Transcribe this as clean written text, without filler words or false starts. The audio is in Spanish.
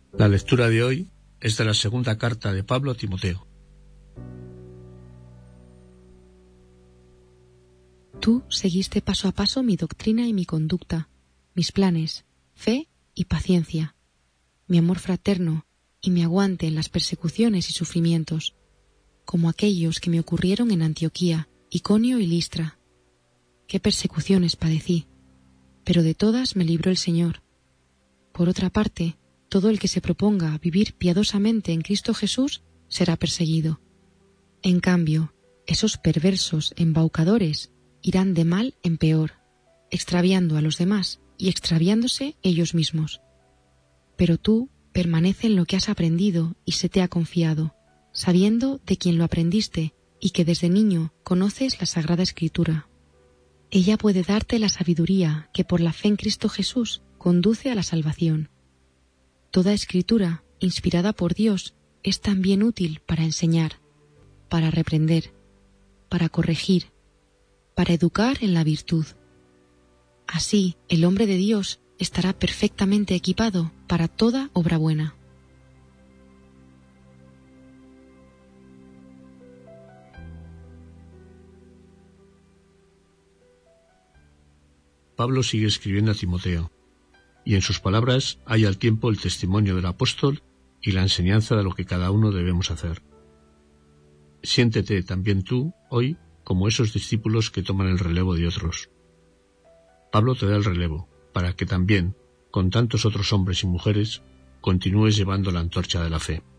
La lectura de hoy es de la segunda carta de Pablo a Timoteo. Tú seguiste paso a paso mi doctrina y mi conducta, mis planes, fe y paciencia, mi amor fraterno y mi aguante en las persecuciones y sufrimientos, como aquellos que me ocurrieron en Antioquía, Iconio y Listra. Qué persecuciones padecí, pero de todas me libró el Señor. Por otra parte, todo el que se proponga vivir piadosamente en Cristo Jesús será perseguido. En cambio, esos perversos embaucadores irán de mal en peor, extraviando a los demás y extraviándose ellos mismos. Pero tú permanece en lo que has aprendido y se te ha confiado, sabiendo de quién lo aprendiste y que desde niño conoces la Sagrada Escritura. Ella puede darte la sabiduría que por la fe en Cristo Jesús conduce a la salvación. Toda escritura, inspirada por Dios, es también útil para enseñar, para reprender, para corregir, para educar en la virtud. Así, el hombre de Dios estará perfectamente equipado para toda obra buena. Pablo sigue escribiendo a Timoteo, y en sus palabras hay al tiempo el testimonio del apóstol y la enseñanza de lo que cada uno debemos hacer. Siéntete también tú, hoy, como esos discípulos que toman el relevo de otros. Pablo te da el relevo, para que también, con tantos otros hombres y mujeres, continúes llevando la antorcha de la fe.